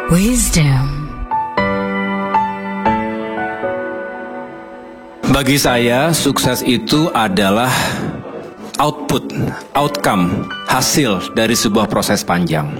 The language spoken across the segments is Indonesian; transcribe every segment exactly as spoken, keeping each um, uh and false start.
Wisdom. Bagi saya, sukses itu adalah output, outcome, hasil dari sebuah proses panjang.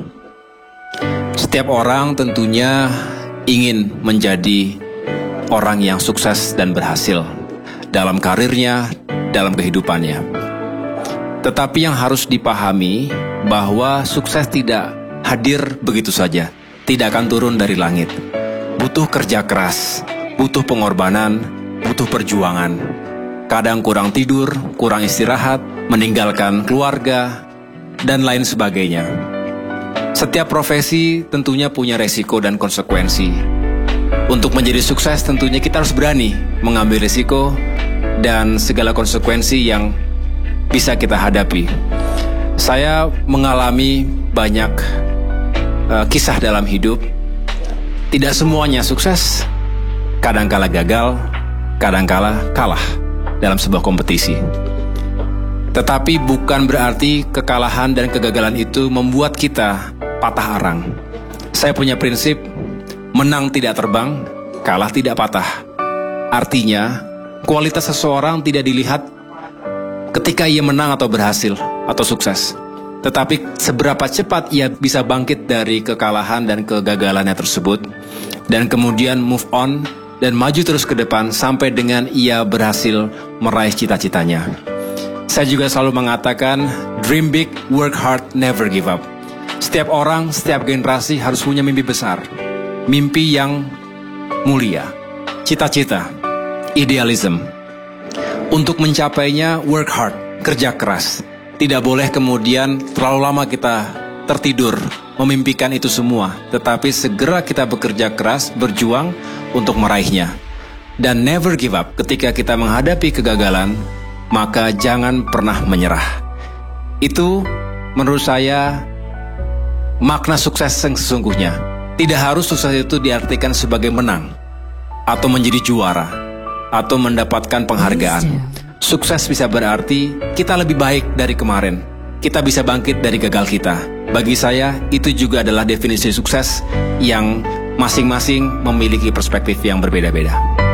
Setiap orang tentunya ingin menjadi orang yang sukses dan berhasil dalam karirnya, dalam kehidupannya. Tetapi yang harus dipahami bahwa sukses tidak hadir begitu saja, tidak akan turun dari langit. Butuh kerja keras, butuh pengorbanan, butuh perjuangan. Kadang kurang tidur, kurang istirahat, meninggalkan keluarga, dan lain sebagainya. Setiap profesi tentunya punya resiko dan konsekuensi. Untuk menjadi sukses tentunya kita harus berani mengambil resiko dan segala konsekuensi yang bisa kita hadapi. Saya mengalami banyak uh, kisah dalam hidup. Tidak semuanya sukses, kadangkala gagal, kadangkala kalah dalam sebuah kompetisi. Tetapi bukan berarti kekalahan dan kegagalan itu membuat kita patah arang. Saya punya prinsip, menang tidak terbang, kalah tidak patah. Artinya, kualitas seseorang tidak dilihat ketika ia menang atau berhasil atau sukses, tetapi seberapa cepat ia bisa bangkit dari kekalahan dan kegagalannya tersebut, dan kemudian move on dan maju terus ke depan sampai dengan ia berhasil meraih cita-citanya. Saya juga selalu mengatakan, dream big, work hard, never give up. Setiap orang, setiap generasi harus punya mimpi besar, mimpi yang mulia, cita-cita, idealism. Untuk mencapainya, work hard, kerja keras. Tidak boleh kemudian terlalu lama kita tertidur memimpikan itu semua, tetapi segera kita bekerja keras, berjuang untuk meraihnya. Dan never give up. Ketika kita menghadapi kegagalan, maka jangan pernah menyerah. Itu menurut saya makna sukses yang sesungguhnya. Tidak harus sukses itu diartikan sebagai menang, atau menjadi juara, atau mendapatkan penghargaan. Sukses bisa berarti kita lebih baik dari kemarin. Kita bisa bangkit dari gagal kita. Bagi saya, itu juga adalah definisi sukses yang masing-masing memiliki perspektif yang berbeda-beda.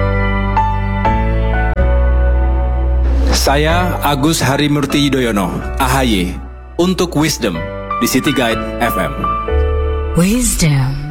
Saya Agus Harimurti Yudhoyono, A H Y, untuk Wisdom di City Guide F M. Wisdom.